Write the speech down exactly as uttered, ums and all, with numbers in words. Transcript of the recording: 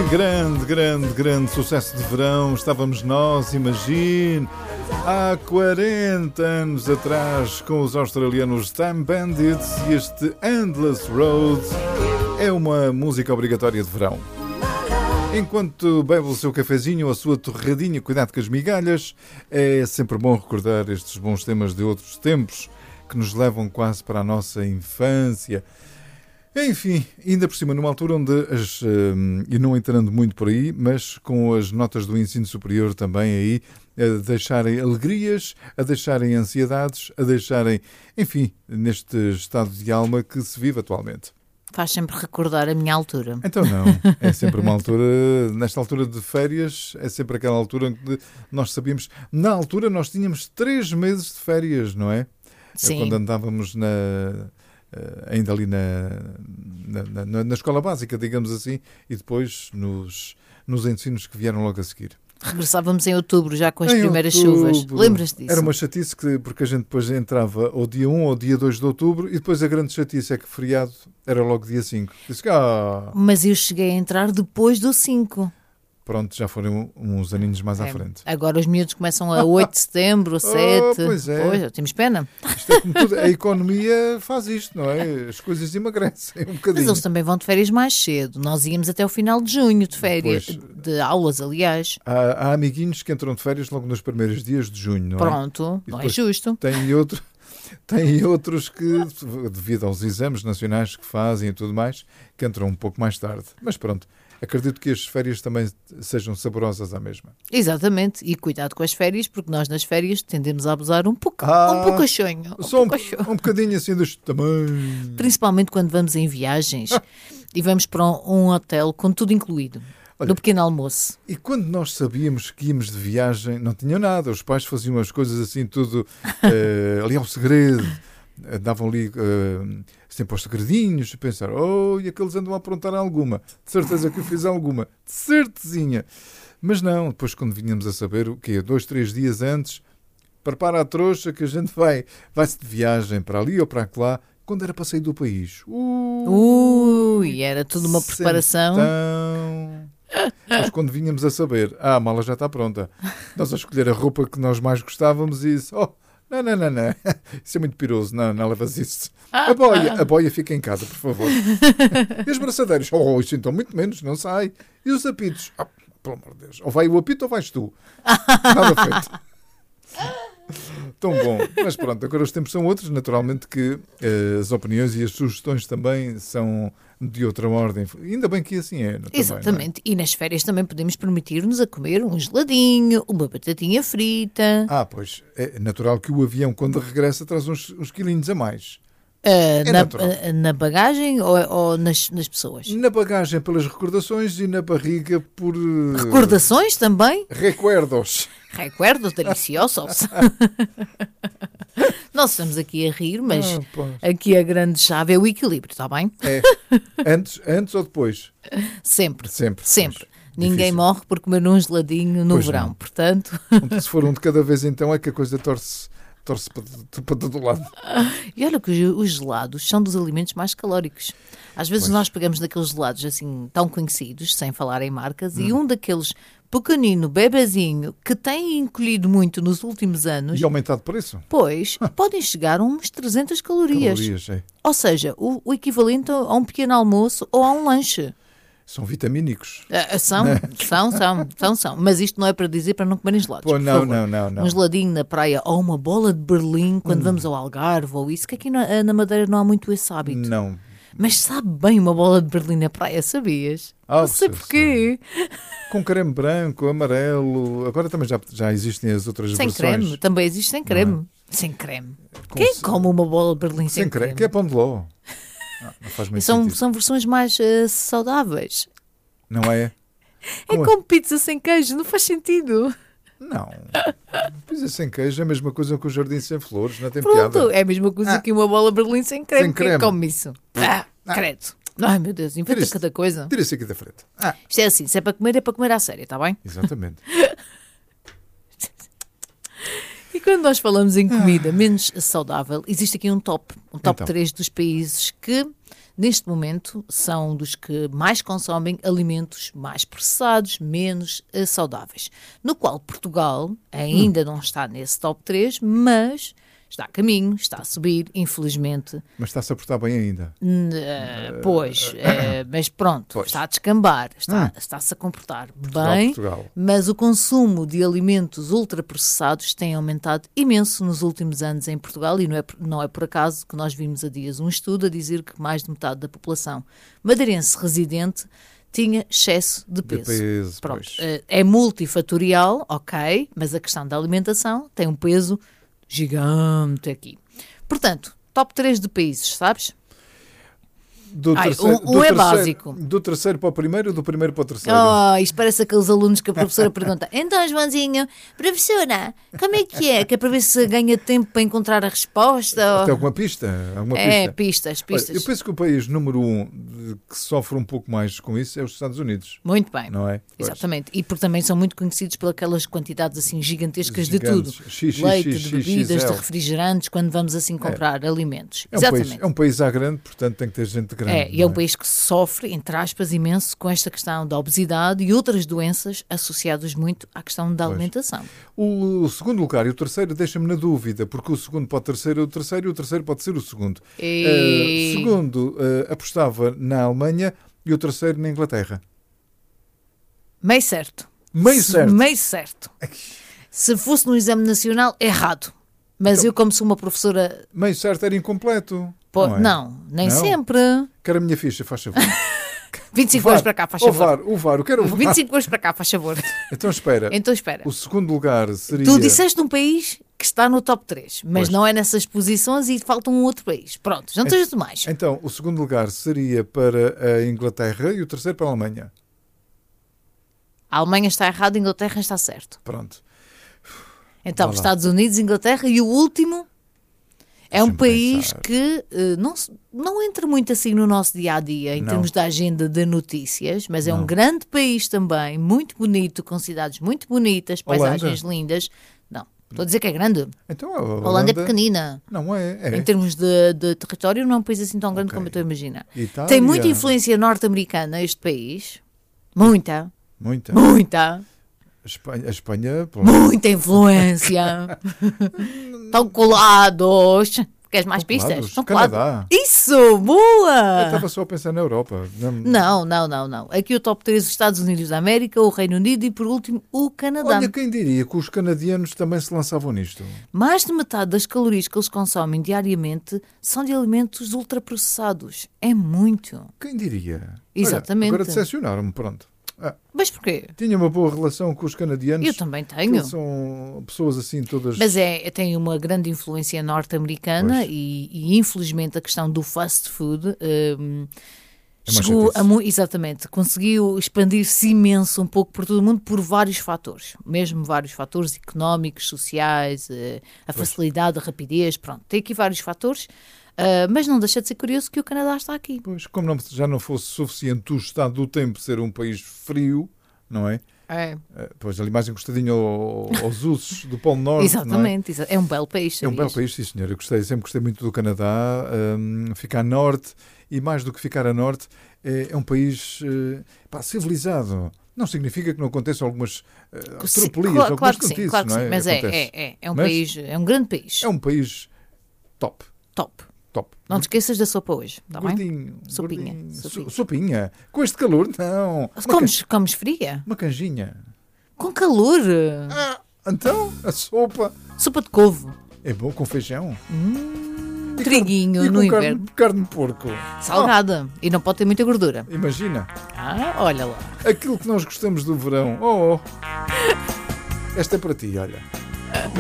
grande, grande, grande sucesso de verão. Estávamos nós, imagine, há quarenta anos atrás com os australianos Time Bandits e este Endless Road é uma música obrigatória de verão. Enquanto bebe o seu cafezinho ou a sua torradinha, cuidado com as migalhas, é sempre bom recordar estes bons temas de outros tempos que nos levam quase para a nossa infância. Enfim, ainda por cima, numa altura onde, as, e não entrando muito por aí, mas com as notas do ensino superior também aí, a deixarem alegrias, a deixarem ansiedades, a deixarem, enfim, neste estado de alma que se vive atualmente. Faz sempre recordar a minha altura. Então não, é sempre uma altura, nesta altura de férias, é sempre aquela altura em que nós sabíamos, na altura nós tínhamos três meses de férias, não é? Sim. É quando andávamos na... ainda ali na, na, na, na escola básica, digamos assim, e depois nos, nos ensinos que vieram logo a seguir. Regressávamos em outubro, já com as em primeiras outubro, chuvas. Lembras-te disso? Era uma chatice, que, porque a gente depois entrava ao dia um ou dia dois de outubro e depois a grande chatice é que o feriado era logo dia cinco. Disse que, ah... Mas eu cheguei a entrar depois do cinco. Pronto, já foram uns aninhos mais é. à frente. Agora os miúdos começam a oito de setembro, sete. Oh, pois é. Pois, temos pena. Isto é como tudo. A economia faz isto, não é? As coisas emagrecem um bocadinho. Mas eles também vão de férias mais cedo. Nós íamos até o final de junho de férias, Pois. de aulas, aliás. Há, há amiguinhos que entram de férias logo nos primeiros dias de junho, não é? Pronto, E não é depois justo. Tem, outro, tem outros que, devido aos exames nacionais que fazem e tudo mais, que entram um pouco mais tarde. Mas pronto. Acredito que as férias também sejam saborosas à mesma. Exatamente, e cuidado com as férias, porque nós nas férias tendemos a abusar um pouco, Ah, um pouco achonho. Um Só um, pouco achonho. um bocadinho assim deste tamanho. Principalmente quando vamos em viagens Ah. e vamos para um, um hotel com tudo incluído, Olha, no pequeno almoço. E quando nós sabíamos que íamos de viagem, não tinham nada, os pais faziam as coisas assim tudo uh, ali ao segredo, davam ali uh, sempre aos segredinhos, e pensar, oh, e aqueles andam a aprontar alguma, de certeza que eu fiz alguma, de certezinha. Mas não, depois quando vinhamos a saber o quê, dois, três dias antes, prepara a trouxa que a gente vai, vai-se de viagem para ali ou para lá, quando era para sair do país. Uh, Ui, era tudo uma preparação. Então... Mas quando vinhamos a saber, ah, a mala já está pronta, nós a escolher a roupa que nós mais gostávamos e isso, oh, não, não, não, não, isso é muito piroso, não, não levas isso. A boia, a boia fica em casa, por favor. E os braçadeiros, oh, isso então muito menos, não sai. E os apitos, oh, pelo amor de Deus, ou vai o apito ou vais tu. Nada feito. Tão bom. Mas pronto, agora os tempos são outros, naturalmente que uh, as opiniões e as sugestões também são de outra ordem. Ainda bem que assim é. Também, Exatamente. não é? E nas férias também podemos permitir-nos a comer um geladinho, uma batatinha frita. Ah, pois, é natural que o avião, quando regressa, traz uns, uns quilinhos a mais. Uh, É na, natural. uh, na bagagem ou, ou nas, nas pessoas? Na bagagem pelas recordações e na barriga por... uh, Recordações também? recuerdos. Recuerdos deliciosos. Nós estamos aqui a rir, mas Ah, pois. aqui a grande chave é o equilíbrio, está bem? É. Antes, antes ou depois? Sempre. Sempre. Sempre. Pois. Ninguém Difícil. morre por comer um geladinho no Pois verão. não. Portanto, Se for um de cada vez, então é que a coisa torce, torce para, para todo lado. e olha que os, os gelados são dos alimentos mais calóricos. Às vezes Pois. nós pegamos daqueles gelados assim tão conhecidos, sem falar em marcas, Hum. e um daqueles pequenino, bebezinho, que tem encolhido muito nos últimos anos, E aumentado de preço? pois, podem chegar a uns trezentas calorias. Calorias, é. Ou seja, o, o equivalente a um pequeno almoço ou a um lanche. São vitamínicos. Ah, São, são, são, são, são. Mas isto não é para dizer para não comerem gelados. Pô, por não, favor. não, não, não. Um geladinho na praia ou uma bola de Berlim quando vamos ao Algarve ou isso, que aqui na, na Madeira não há muito esse hábito. Não. Mas sabe bem uma bola de Berlim na praia, sabias? Ah, não sei sei, porquê. Com creme branco, amarelo. Agora também já, já existem as outras Sem versões. creme, também existe sem creme. Sem creme. Com Quem se- come uma bola de Berlim sem, Sem creme. Que é pão de ló. Ah, não faz muito São, sentido. são versões mais eh, saudáveis. Não é? É Como é? como pizza sem queijo, não faz sentido. Não. Pizza sem queijo é a mesma coisa que o jardim sem flores, não tem Pronto, piada. é a mesma coisa Ah. que uma bola de Berlim sem creme. Sem Quem é que creme. come isso? Ah, credo. Ai meu Deus, inventa Tira-se- cada coisa. Tira-se aqui da frente. Ah, Isto é assim, se é para comer, é para comer à séria, está bem? exatamente. E quando nós falamos em comida menos saudável, existe aqui um top, um top Então. três dos países que neste momento, são dos que mais consomem alimentos mais processados, menos uh, saudáveis. No qual Portugal ainda hum. não está nesse top três, mas está a caminho, está a subir, infelizmente. Mas está-se a portar bem ainda. Uh, pois, uh, mas pronto, pois. Está a descambar, está, hum. está-se a comportar Portugal, bem, Portugal. Mas o consumo de alimentos ultraprocessados tem aumentado imenso nos últimos anos em Portugal e não é, não é por acaso que nós vimos há dias um estudo a dizer que mais de metade da população madeirense residente tinha excesso de peso. De peso Pronto, uh, é multifatorial, ok, mas a questão da alimentação tem um peso gigante aqui. Portanto, top três de países, sabes? Do Ai, terceiro, um, um do é terceiro, básico. Do terceiro para o primeiro ou do primeiro para o terceiro? Oh, isto parece aqueles alunos que a professora pergunta: então, Joãozinho, professora, como é que é? Que é para ver se ganha tempo para encontrar a resposta? Tem alguma pista? Alguma é, pista? pistas, pistas. Olha, eu penso que o país número um que sofre um pouco mais com isso é os Estados Unidos. Muito bem. Não é? Exatamente. E porque também são muito conhecidos por aquelas quantidades assim gigantescas Gigantes. de tudo. X, X, Leite, X, de X, bebidas, X, de refrigerantes, quando vamos assim comprar é. alimentos. É um Exatamente. País, é um país à grande, portanto tem que ter gente grande. É, e é um país que sofre, entre aspas, imenso com esta questão da obesidade e outras doenças associadas muito à questão da alimentação. O segundo lugar e o terceiro deixa-me na dúvida, porque o segundo pode ter ser o terceiro e o terceiro pode ser o segundo. E... Uh, segundo, uh, apostava na Alemanha e o terceiro na Inglaterra. Meio certo. Meio certo? Meio certo. Se fosse no exame nacional, errado. Mas então, eu, como sou uma professora... Meio certo era incompleto. Pô, não, é? não, nem não? sempre. Quero a minha ficha, faz favor. vinte e cinco euros para cá, faz favor. O VAR, o VAR, eu quero o VAR. vinte e cinco euros para cá, faz favor. Então espera. Então espera. O segundo lugar seria... Tu disseste um país que está no top três, mas pois. não é nessas posições e falta um outro país. Pronto, não tens demais. Então, o segundo lugar seria para a Inglaterra e o terceiro para a Alemanha. A Alemanha está errada, a Inglaterra está certo. Pronto. Então, Estados Unidos, Inglaterra e o último... É um país pensar. que uh, não, não entra muito assim no nosso dia-a-dia em não. termos da agenda de notícias, mas é não. um grande país também, muito bonito, com cidades muito bonitas, paisagens Holanda. lindas. Não, estou a dizer que é grande. Então, a Holanda, Holanda é pequenina. Não é, é. Em termos de, de território, não é um país assim tão grande okay. como eu estou a imaginar. Itália. Tem muita influência norte-americana este país. Muita. Muita. Muita. A Espanha, a Espanha muita influência. Estão colados. Queres mais Estão pistas? colados. Estão Canadá. colados. Isso, boa! Eu estava só a pensar na Europa. Não, não, não, não, não. Aqui o top três, os Estados Unidos da América, o Reino Unido e, por último, o Canadá. Olha, quem diria que os canadianos também se lançavam nisto? Mais de metade das calorias que eles consomem diariamente são de alimentos ultraprocessados. É muito. Quem diria? Exatamente. Olha, agora decepcionaram-me, pronto. Ah, mas porquê? Tinha uma boa relação com os canadianos. Eu também tenho. São pessoas assim todas... Mas é, tem uma grande influência norte-americana e, e infelizmente a questão do fast food um, é chegou a... Exatamente, conseguiu expandir-se imenso um pouco por todo o mundo por vários fatores. Mesmo vários fatores económicos, sociais, a facilidade, a rapidez, pronto. Tem aqui vários fatores. Uh, mas não deixa de ser curioso que o Canadá está aqui. Pois, como não, já não fosse suficiente o estado do tempo ser um país frio, não é? É. Uh, pois, ali mais encostadinho ao, aos usos do Polo Norte. Exatamente, não é? é um belo país. É um belo país, sim senhor. Eu gostei, sempre gostei muito do Canadá. Um, ficar a norte, e mais do que ficar a norte, é, é um país uh, pá, civilizado. Não significa que não aconteçam algumas uh, sim, tropelias, claro, algumas claro que notícias, sim, claro que não é? sim, mas é, é, é, é um mas país, é um grande país. É um país top. Top. Top. Não te esqueças da sopa hoje, está bem? Gordinho, Sopinha. Gordinho. Sopinha. Sopinha. Com este calor, não. Comes, comes fria? Uma canjinha. Com calor. Ah, então, a sopa. Sopa de couve. É bom com feijão. Hum, triguinho e no com inverno. Carne, carne de porco. Salgada. Ah. E não pode ter muita gordura. Imagina. Ah, olha lá. Aquilo que nós gostamos do verão. Oh, oh. Esta é para ti, olha.